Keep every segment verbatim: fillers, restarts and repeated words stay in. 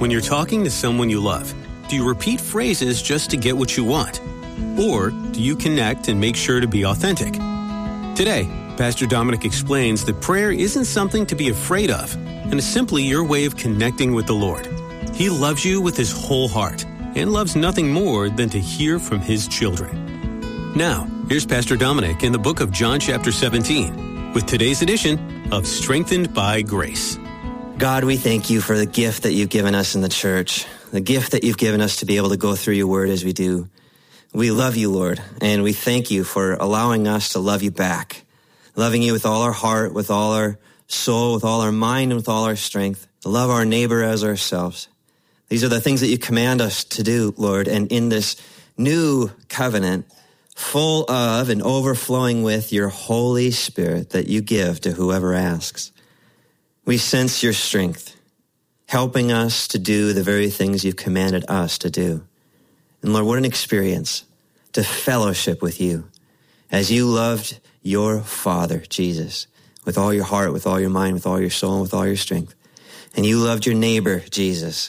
When you're talking to someone you love, do you repeat phrases just to get what you want? Or do you connect and make sure to be authentic? Today, Pastor Dominic explains that prayer isn't something to be afraid of, and is simply your way of connecting with the Lord. He loves you with his whole heart, and loves nothing more than to hear from his children. Now, here's Pastor Dominic in the book of John chapter seventeen, with today's edition of Strengthened by Grace. God, we thank you for the gift that you've given us in the church, the gift that you've given us to be able to go through your word as we do. We love you, Lord, and we thank you for allowing us to love you back, loving you with all our heart, with all our soul, with all our mind, and with all our strength, to love our neighbor as ourselves. These are the things that you command us to do, Lord, and in this new covenant, full of and overflowing with your Holy Spirit that you give to whoever asks, we sense your strength, helping us to do the very things you've commanded us to do. And Lord, what an experience to fellowship with you as you loved your Father, Jesus, with all your heart, with all your mind, with all your soul, and with all your strength. And you loved your neighbor, Jesus,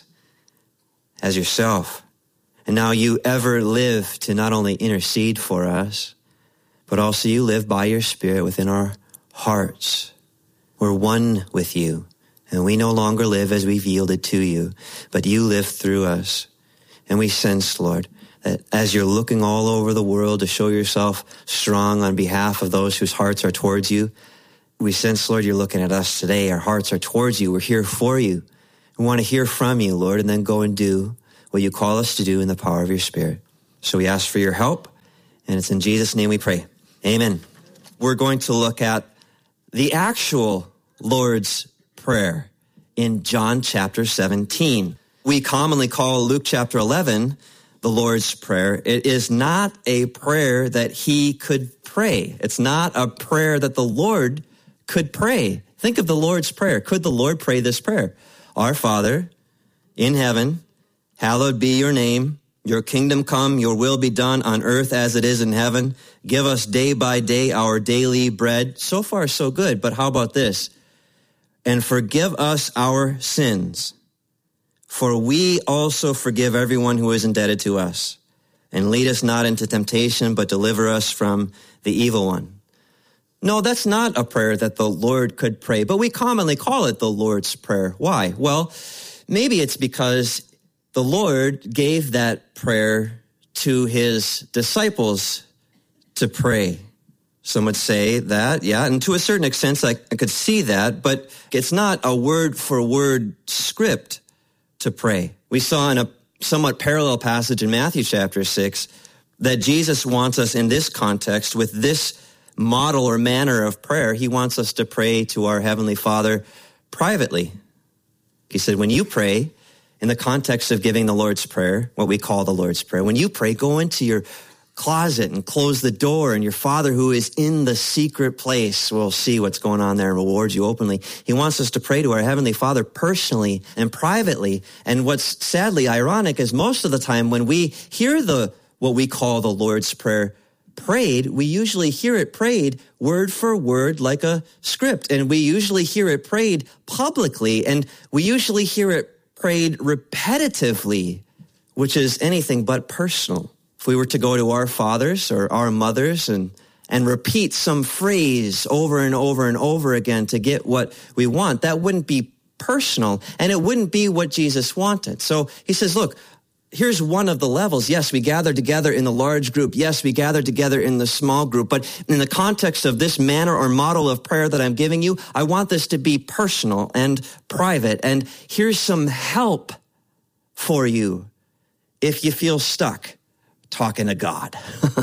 as yourself. And now you ever live to not only intercede for us, but also you live by your Spirit within our hearts. We're one with you, and we no longer live as we've yielded to you, but you live through us. And we sense, Lord, that as you're looking all over the world to show yourself strong on behalf of those whose hearts are towards you, we sense, Lord, you're looking at us today. Our hearts are towards you. We're here for you. We want to hear from you, Lord, and then go and do what you call us to do in the power of your Spirit. So we ask for your help, and it's in Jesus' name we pray. Amen. We're going to look at the actual Lord's Prayer in John chapter seventeen. We commonly call Luke chapter eleven the Lord's Prayer. It is not a prayer that he could pray. It's not a prayer that the Lord could pray. Think of the Lord's Prayer. Could the Lord pray this prayer? Our Father in heaven, hallowed be your name. Your kingdom come, your will be done on earth as it is in heaven. Give us day by day our daily bread. So far, so good. But how about this? And forgive us our sins, for we also forgive everyone who is indebted to us. And lead us not into temptation, but deliver us from the evil one. No, that's not a prayer that the Lord could pray, but we commonly call it the Lord's Prayer. Why? Well, maybe it's because the Lord gave that prayer to his disciples to pray. Some would say that, yeah, and to a certain extent, I, I could see that, but it's not a word-for-word script to pray. We saw in a somewhat parallel passage in Matthew chapter six that Jesus wants us in this context, with this model or manner of prayer, he wants us to pray to our Heavenly Father privately. He said, when you pray, in the context of giving the Lord's Prayer, what we call the Lord's Prayer, when you pray, go into your closet and close the door, and your Father who is in the secret place will see what's going on there and rewards you openly. He wants us to pray to our Heavenly Father personally and privately. And what's sadly ironic is most of the time when we hear the what we call the Lord's Prayer prayed, we usually hear it prayed word for word like a script. And we usually hear it prayed publicly, and we usually hear it prayed repetitively, which is anything but personal. If we were to go to our fathers or our mothers and, and repeat some phrase over and over and over again to get what we want, that wouldn't be personal, and it wouldn't be what Jesus wanted. So he says, look, here's one of the levels. Yes, we gather together in the large group. Yes, we gather together in the small group. But in the context of this manner or model of prayer that I'm giving you, I want this to be personal and private. And here's some help for you if you feel stuck talking to God.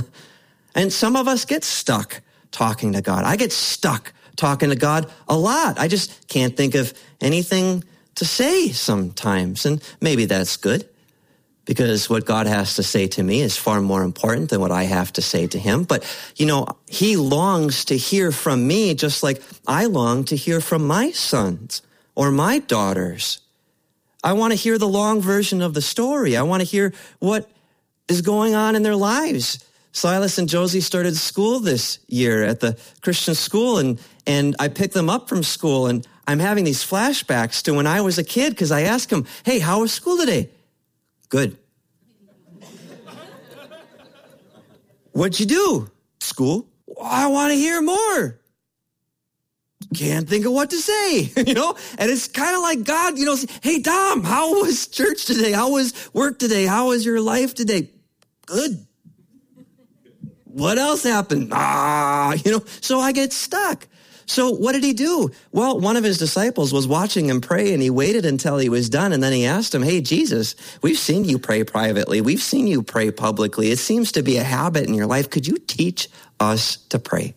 And some of us get stuck talking to God. I get stuck talking to God a lot. I just can't think of anything to say sometimes. And maybe that's good, because what God has to say to me is far more important than what I have to say to him. But, you know, he longs to hear from me just like I long to hear from my sons or my daughters. I want to hear the long version of the story. I want to hear what is going on in their lives. Silas and Josie started school this year at the Christian school, and, and I picked them up from school, and I'm having these flashbacks to when I was a kid because I asked him, hey, how was school today? Good. What'd you do? School? I want to hear more. Can't think of what to say, you know? And it's kind of like God, you know, hey, Dom, how was church today? How was work today? How was your life today? Good. What else happened? Ah, you know, so I get stuck. So what did he do? Well, one of his disciples was watching him pray, and he waited until he was done. And then he asked him, hey, Jesus, we've seen you pray privately. We've seen you pray publicly. It seems to be a habit in your life. Could you teach us to pray?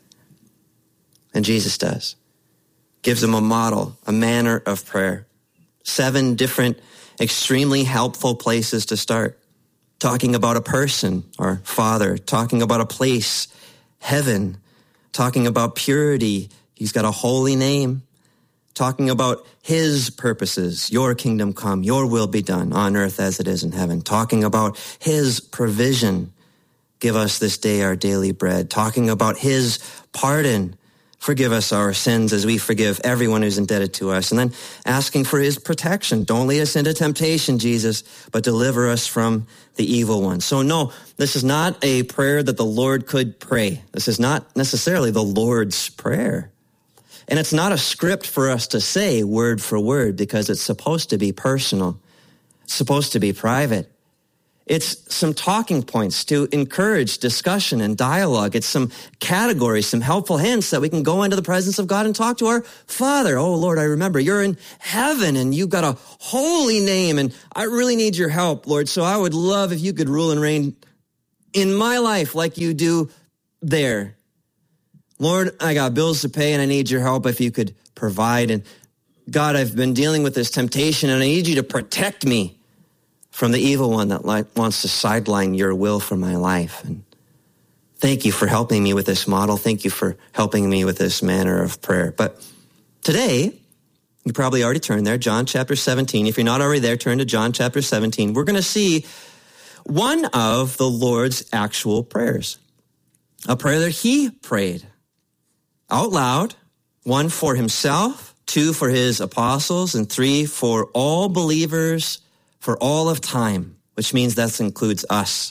And Jesus does. Gives him a model, a manner of prayer. Seven different, extremely helpful places to start. Talking about a person, or Father. Talking about a place, heaven. Talking about purity. He's got a holy name. Talking about his purposes. Your kingdom come, your will be done on earth as it is in heaven. Talking about his provision. Give us this day our daily bread. Talking about his pardon. Forgive us our sins as we forgive everyone who's indebted to us. And then asking for his protection. Don't lead us into temptation, Jesus, but deliver us from the evil one. So no, this is not a prayer that the Lord could pray. This is not necessarily the Lord's Prayer. And it's not a script for us to say word for word because it's supposed to be personal. It's supposed to be private. It's some talking points to encourage discussion and dialogue. It's some categories, some helpful hints that we can go into the presence of God and talk to our Father. Oh, Lord, I remember you're in heaven and you've got a holy name and I really need your help, Lord. So I would love if you could rule and reign in my life like you do there. Lord, I got bills to pay and I need your help if you could provide. And God, I've been dealing with this temptation and I need you to protect me from the evil one that wants to sideline your will for my life. And thank you for helping me with this model. Thank you for helping me with this manner of prayer. But today, you probably already turned there, John chapter seventeen. If you're not already there, turn to John chapter seventeen. We're going to see one of the Lord's actual prayers, a prayer that he prayed out loud, one for himself, two for his apostles, and three for all believers for all of time, which means that includes us.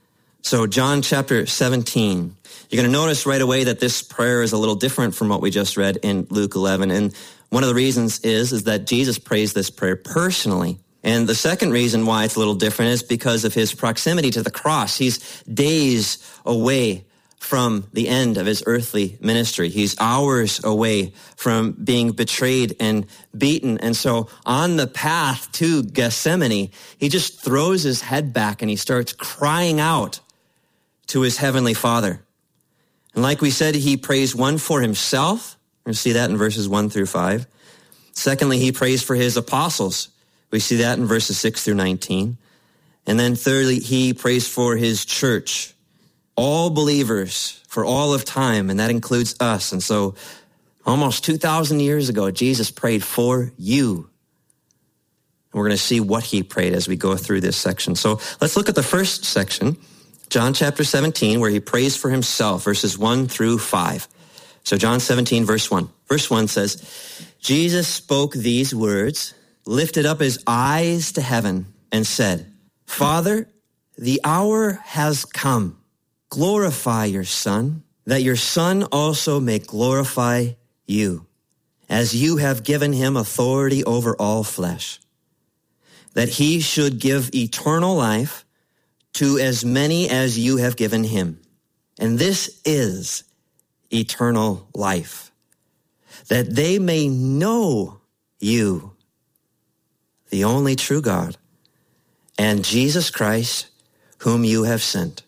So John chapter seventeen, you're going to notice right away that this prayer is a little different from what we just read in Luke eleven. And one of the reasons is, is that Jesus prays this prayer personally. And the second reason why it's a little different is because of his proximity to the cross. He's days away from the end of his earthly ministry. He's hours away from being betrayed and beaten. And so on the path to Gethsemane, he just throws his head back and he starts crying out to his heavenly Father. And like we said, he prays one for himself. We're going to see that in verses one through five. Secondly, he prays for his apostles. We see that in verses six through nineteen. And then thirdly, he prays for his church. All believers for all of time, and that includes us. And so almost two thousand years ago, Jesus prayed for you. And we're going to see what he prayed as we go through this section. So let's look at the first section, John chapter seventeen, where he prays for himself, verses one through five. So John seventeen, verse one. Verse one says, Jesus spoke these words, lifted up his eyes to heaven, and said, Father, the hour has come. Glorify your Son, that your Son also may glorify you, as you have given him authority over all flesh, that he should give eternal life to as many as you have given him. And this is eternal life, that they may know you, the only true God, and Jesus Christ, whom you have sent.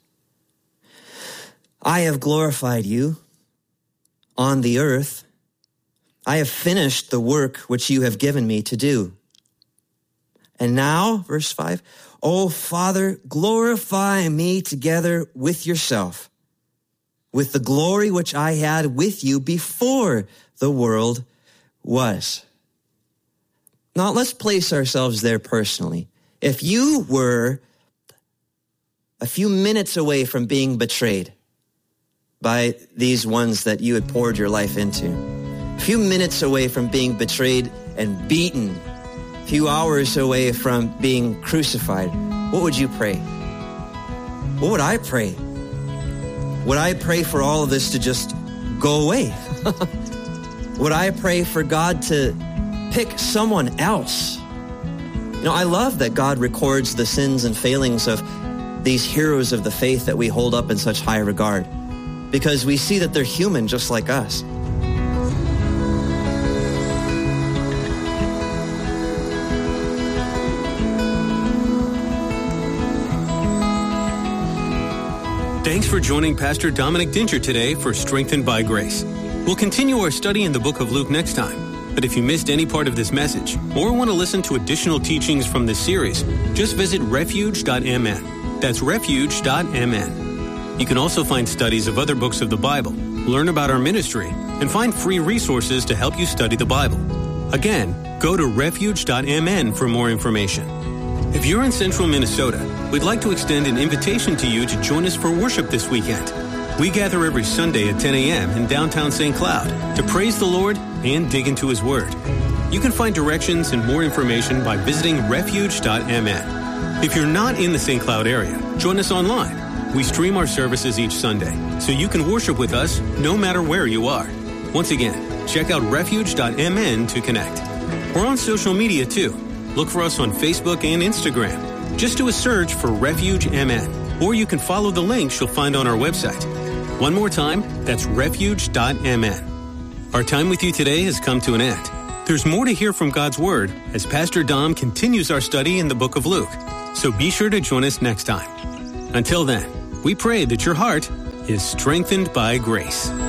I have glorified you on the earth. I have finished the work which you have given me to do. And now, verse five, O Father, glorify me together with yourself, with the glory which I had with you before the world was. Now, let's place ourselves there personally. If you were a few minutes away from being betrayed by these ones that you had poured your life into, a few minutes away from being betrayed and beaten, a few hours away from being crucified, what would you pray? What would I pray? Would I pray for all of this to just go away? Would I pray for God to pick someone else? You know, I love that God records the sins and failings of these heroes of the faith that we hold up in such high regard, because we see that they're human just like us. Thanks for joining Pastor Dominic Dinter today for Strengthened by Grace. We'll continue our study in the book of Luke next time. But if you missed any part of this message or want to listen to additional teachings from this series, just visit refuge dot m n. That's refuge dot m n. You can also find studies of other books of the Bible, learn about our ministry, and find free resources to help you study the Bible. Again, go to refuge dot m n for more information. If you're in central Minnesota, we'd like to extend an invitation to you to join us for worship this weekend. We gather every Sunday at ten a.m. in downtown Saint Cloud to praise the Lord and dig into His Word. You can find directions and more information by visiting refuge dot m n. If you're not in the Saint Cloud area, join us online. We stream our services each Sunday, so you can worship with us no matter where you are. Once again, check out refuge dot m n to connect. We're on social media too. Look for us on Facebook and Instagram. Just do a search for Refuge M N, or you can follow the links you'll find on our website. One more time, that's refuge dot m n. Our time with you today has come to an end. There's more to hear from God's Word as Pastor Dom continues our study in the book of Luke. So be sure to join us next time. Until then, we pray that your heart is strengthened by grace.